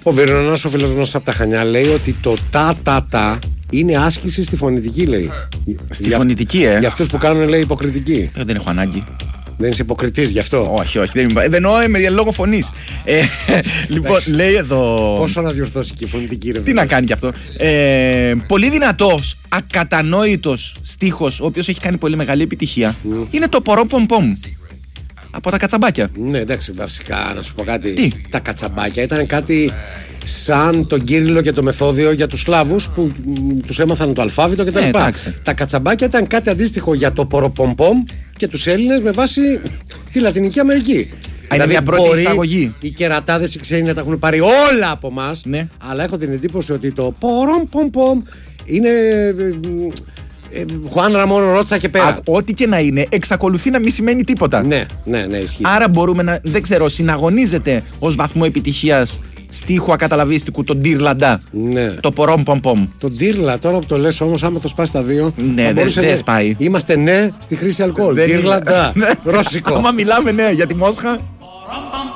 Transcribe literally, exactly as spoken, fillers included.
Ο Βερονάς, ο φίλος μας από τα Χανιά, λέει ότι το τα-τα-τα είναι άσκηση στη φωνητική, λέει. Στη για, φωνητική, ε. Για αυτούς που κάνουν, λέει, υποκριτική. Ε, δεν έχω ανάγκη. Δεν είσαι υποκριτής γι' αυτό. Όχι, όχι. Δεν, δεν εννοώ με λόγο φωνής. Ε, λοιπόν, λέει εδώ. Πόσο να διορθώσει και η φωνητική, ρε. Τι να κάνει κι αυτό. Ε, πολύ δυνατός, ακατανόητος στίχος, ο οποίος έχει κάνει πολύ μεγάλη επιτυχία, mm. είναι το πορό πομ πομ. Από τα κατσαμπάκια. Ναι, εντάξει, βασικά να σου πω κάτι. Τι? Τα κατσαμπάκια ήταν κάτι σαν τον Κύριλλο και το Μεθόδιο για τους Σλάβους που τους έμαθαν το αλφάβητο κτλ. Ναι, τα κατσαμπάκια ήταν κάτι αντίστοιχο για το ποροπομπομ και τους Έλληνες με βάση τη Λατινική Αμερική. Α, είναι μια πρώτη εισαγωγή. Οι κερατάδες οι ξένοι να τα έχουν πάρει όλα από εμάς, ναι. αλλά έχω την εντύπωση ότι το ποροπομπομ είναι Χουάν Ραμόν Ρότσα και πέρα. Α, ό,τι και να είναι, εξακολουθεί να μην σημαίνει τίποτα. Ναι, ναι, ναι, ισχύει. Άρα μπορούμε να, δεν ξέρω, συναγωνίζεται ως βαθμό επιτυχίας στίχου ακαταλαβίστικου τον Ντύρλαντα. Ναι. Το πορόμ πομ πομ. Το Ντύρλα, τώρα που το λες όμως, άμα το σπάσει τα δύο. Ναι, δεν δε σπάει. Είμαστε ναι στη χρήση αλκοόλ. Ντύρλαντα. Ρώσικο. Άμα μιλάμε ναι για τη Μόσχα.